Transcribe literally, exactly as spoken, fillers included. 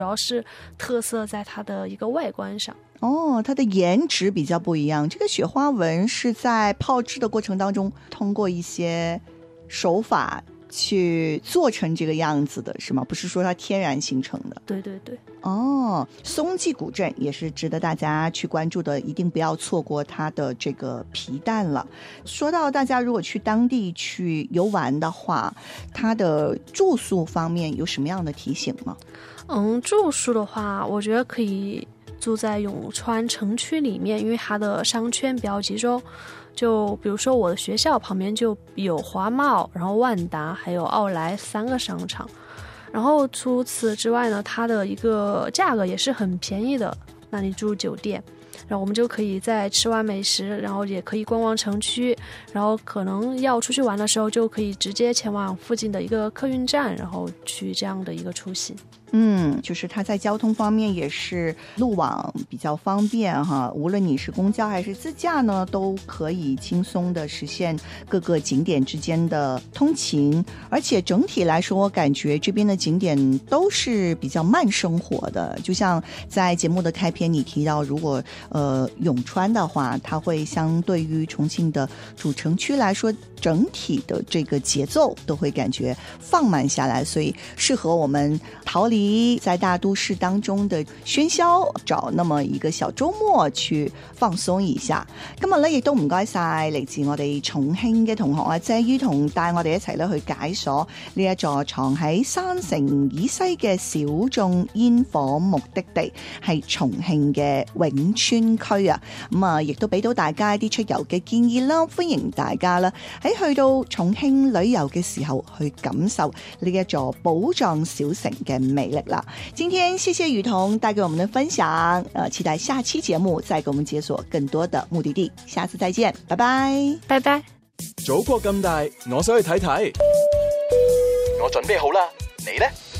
要是特色在它的一个外观上。 哦，它的颜值比较不一样。这个雪花纹是在泡制的过程当中通过一些手法去做成这个样子的，是吗？不是说它天然形成的。 对对对。 哦，松纪古镇也是值得大家去关注的，一定不要错过它的这个皮蛋了。说到大家如果去当地去游玩的话，它的住宿方面有什么样的提醒吗？ 嗯，住宿的话，我觉得可以住在永川城区里面，因为它的商圈比较集中。就比如说我的学校旁边就有华贸，然后万达还有奥莱三个商场。然后除此之外呢，它的一个价格也是很便宜的。那你住酒店，然后我们就可以在吃完美食，然后也可以逛逛城区，然后可能要出去玩的时候就可以直接前往附近的一个客运站，然后去这样的一个出行。 嗯，就是它在交通方面也是路网比较方便哈，无论你是公交还是自驾呢，都可以轻松的实现各个景点之间的通勤。而且整体来说，我感觉这边的景点都是比较慢生活的。就像在节目的开篇你提到，如果呃永川的话，它会相对于重庆的主城区来说，整体的这个节奏都会感觉放慢下来，所以适合我们逃离在大都市当中的喧嚣，找那麼一個小周末去放鬆一下。今日咧亦都唔該晒嚟自我哋重慶嘅同學啊，謝于彤帶我哋一齊咧去解鎖呢一座藏喺山城以西嘅小眾煙火目的地，係重慶嘅永川區啊。咁啊，亦都俾到大家一啲出遊嘅建議啦，歡迎大家啦喺去到重慶旅遊嘅時候去感受呢一座寶藏小城嘅美力啦。今天謝謝于彤帶給我們的分享，呃，期待下期節目再給我們解鎖更多的目的地。下次再見，拜拜， 拜拜。 祖國咁大，我想去睇睇。我準備好啦，你呢？